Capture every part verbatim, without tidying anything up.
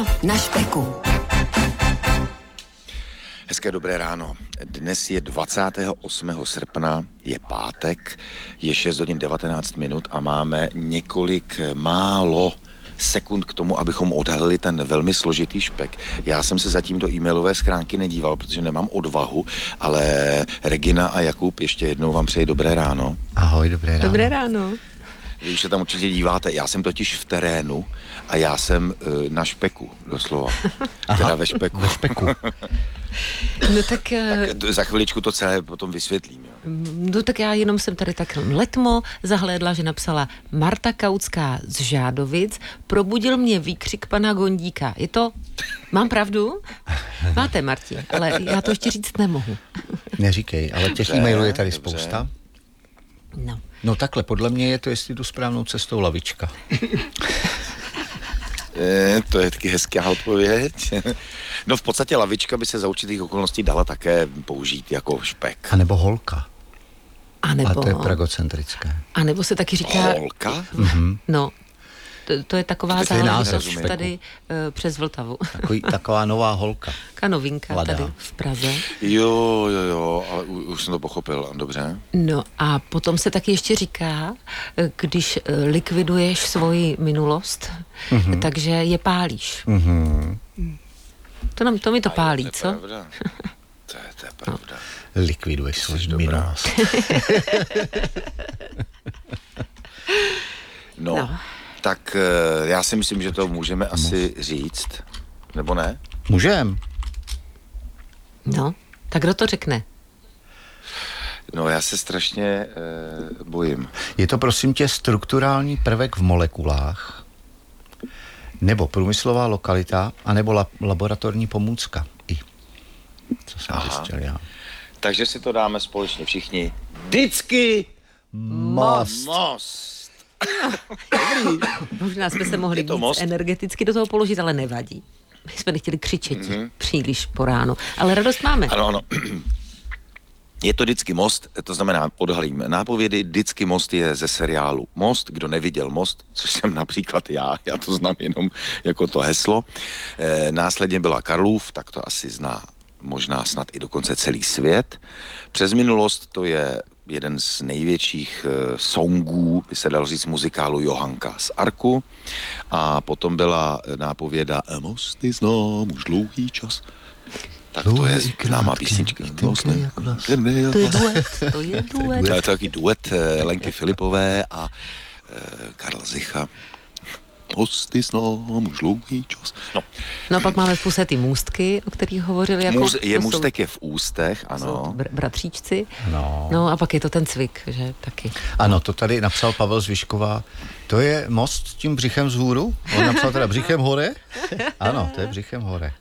Na špeku. Hezké dobré ráno. Dnes je dvacátého osmého srpna, je pátek, je šest hodin devatenáct minut a máme několik málo sekund k tomu, abychom odhalili ten velmi složitý špek. Já jsem se zatím do e-mailové schránky nedíval, protože nemám odvahu, ale Regina a Jakub, ještě jednou vám přeji dobré ráno. Ahoj, dobré ráno. Dobré ráno. Vy už se tam určitě díváte, já jsem totiž v terénu a já jsem uh, na špeku, doslova. Aha, teda ve špeku. Ve špeku. No tak, tak za chviličku to celé potom vysvětlím. Jo. No tak já jenom jsem tady tak letmo zahlédla, že napsala Marta Kautská z Žádovic, probudil mě výkřik pana Gondíka. Je to, mám pravdu? Máte, Marti, ale já to ještě říct nemohu. Neříkej, ale těch e-mailů je tady dobře. spousta. No. No takhle, podle mě je to, jestli jdu správnou cestou, lavička. E, to je taky hezká odpověď. No v podstatě lavička by se za určitých okolností dala také použít jako špek. A nebo holka. A nebo, A to je pragocentrické. a nebo se taky říká... Holka? Mhm. No, to, to je taková To je název záležitost špeku. tady uh, přes Vltavu. Takový, taková nová holka. Taká novinka Mladá. tady v Praze. Jo, jo, jo, ale u, už jsem to pochopil, dobře. No a potom se taky ještě říká, když eh, likviduješ svoji minulost, mm-hmm. takže je pálíš. Mhm. To, nám, to mi to pálí, to je co? Pravda. To je, to je pravda. Likviduješ svou Jsi dobrá. minulost. No, No. tak eh, já si myslím, že to můžeme asi říct, nebo ne? Můžem. No, tak kdo to řekne? No já se strašně eh, bojím. Je to prosím tě strukturální prvek v molekulách, nebo průmyslová lokalita, anebo la, laboratorní pomůcka. I. Co jsem Aha. zjistil já. Takže si to dáme společně všichni. Vždycky Most. most. Možná jsme se mohli Je to víc most? energeticky do toho položit, ale nevadí. My jsme nechtěli křičet mm-hmm. příliš po ránu. Ale radost máme. Ano, ano. Je to vždycky most, to znamená, odhalím nápovědy, vždycky most je ze seriálu Most, kdo neviděl Most, což jsem například já, já to znám jenom jako to heslo. E, následně byla Karlův, tak to asi zná možná snad i dokonce celý svět. Přes minulost to je jeden z největších e, songů, by se dalo říct, muzikálu Johanka z Arku. A potom byla nápověda Mosty znám už dlouhý čas. Tak to je známá písnička. To je duet, to je duet. To je taky duet eh, Lenky Filipové a eh, Karla Zicha. Mosty znám už dlouhý čas. No, No a pak máme v puse ty můstky, o kterých hovořili. Jako, Můz, je to jsou- můstek je v ústech, jsou ano. br- bratříčci. No. No a pak je to ten cvik, že taky. Ano, to tady napsal Pavel Zvyšková. To je most s tím břichem vzhůru? On napsal teda břichem hore? Ano, to je břichem hore.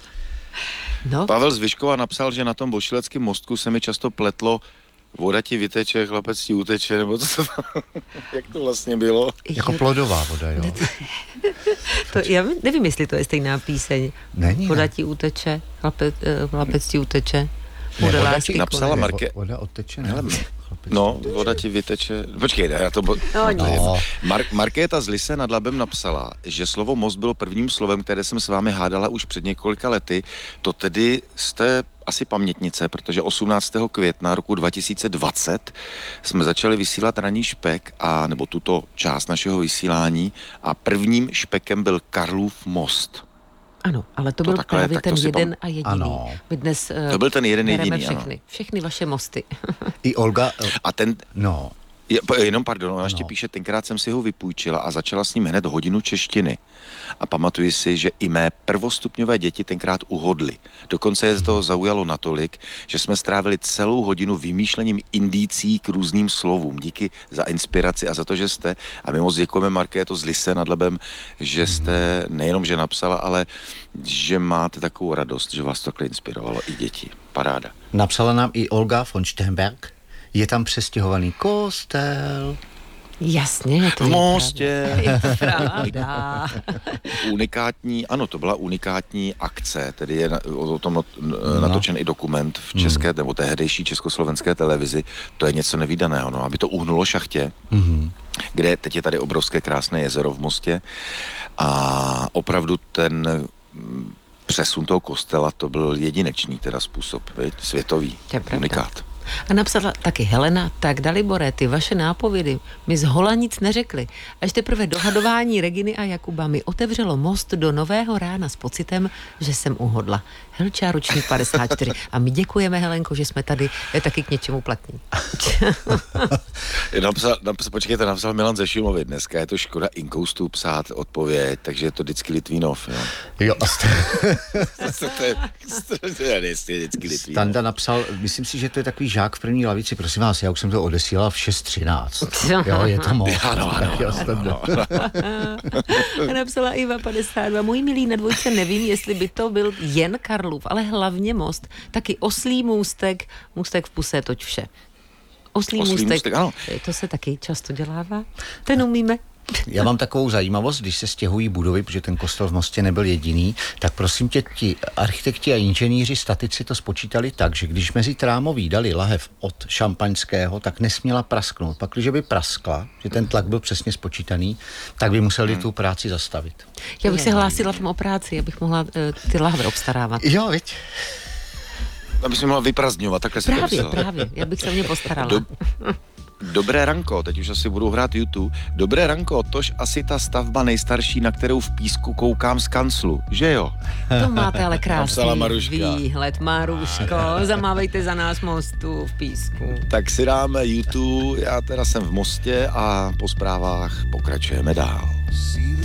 No, Pavel Zvyškova napsal, že na tom Bošileckém mostku se mi často pletlo voda ti vyteče, chlapec ti uteče, nebo co to jak to vlastně bylo? Jako plodová voda, jo. to, já nevím, jestli to je stejná píseň. Není, Voda ne? ti uteče, chlapec, eh, chlapec ti uteče. Ne, Bude voda lásky ti napsala konec. Marke- Voda odteče, ne? Hele, Chlapec No, odteče. voda ti vyteče. Počkej, já to... Bo... No, nic. No. Mar- Markéta z Lise nad Labem napsala, že slovo most bylo prvním slovem, které jsem s vámi hádala už před několika lety. To tedy jste asi pamětnice, protože osmnáctého května roku dva tisíce dvacet jsme začali vysílat ranní špek, a, nebo tuto část našeho vysílání, a prvním špekem byl Karlův most. Ano, ale to, To byl takhle, právě tak to ten si jeden pam- a jediný. Ano. My dnes eh, To byl ten jeden bereme jediný, ano. všechny, všechny vaše mosty. I Olga, A ten, no, je, po- jenom pardon, ona ještě No. píše, tenkrát jsem si ho vypůjčila a začala s ním hned hodinu češtiny. A pamatuji si, že i mé prvostupňové děti tenkrát uhodly. Dokonce je z toho zaujalo natolik, že jsme strávili celou hodinu vymýšlením indicí k různým slovům. Díky za inspiraci a za to, že jste, a my moc děkujeme Markéto z Lise nad Labem, že jste nejenom, že napsala, ale že máte takovou radost, že vás to takhle inspirovalo i děti. Paráda. napsala nám i Olga von Sternberg. Je tam přestěhovaný kostel. Jasně, to V je Mostě. pravda. Je to pravda. Unikátní, ano, to byla unikátní akce, tedy je na, o tom not, natočen i dokument v české, hmm. nebo tehdejší československé televizi. To je něco nevídaného, no, aby to uhnulo šachtě, hmm. kde teď je tady obrovské krásné jezero v Mostě a opravdu ten přesun toho kostela, to byl jedinečný teda způsob, viď? Světový, unikát. A napsala taky Helena, tak Dalibore, ty vaše nápovědy mi z hola nic neřekly. Až teprve dohadování Reginy a Jakuba mi otevřelo most do nového rána s pocitem, že jsem uhodla. Helča, ročník padesát čtyři. A my děkujeme, Helenko, že jsme tady je taky k něčemu platní. napsal, napsal, počkejte, napsal Milan ze Šumavy. Dneska je to škoda inkoustu psát odpověď, takže je to vždycky Litvínov. Jo, jo a Standa napsal, myslím si, že to je takový žák v první lavici, prosím vás, já už jsem to odesílal v šest třináct. Jo, je to moc. Ano, ano, ano, ano. A napsala Iva padesát dva. Můj milý, na dvojce nevím, jestli by to byl jen Karlův, ale hlavně most. Taky oslý můstek, můstek v puse, toť vše. Oslý, oslý můstek, můstek ano. To se taky často dělává. Ten umíme. Já mám takovou zajímavost, když se stěhují budovy, protože ten kostel v Mostě nebyl jediný, tak prosím tě, ti architekti a inženýři, statici to spočítali tak, že když mezi trámoví dali lahev od šampaňského, tak nesměla prasknout. Pak, když by praskla, že ten tlak byl přesně spočítaný, tak by museli hmm. tu práci zastavit. Já bych se hlásila tam o práci, abych mohla uh, ty lahve obstarávat. Jo, viď? Aby se mohla vyprazdňovat, takhle právě, si to Právě, právě, já bych se o mě postarala. Do... Dobré ranko, teď už asi budu hrát YouTube. Dobré ranko, tož asi ta stavba nejstarší, na kterou v Písku koukám z kanclu, že jo? To máte ale krásný výhled, Maruško. Zamávejte za nás mostu v Písku. Tak si dáme YouTube, já teda jsem v Mostě a po zprávách pokračujeme dál.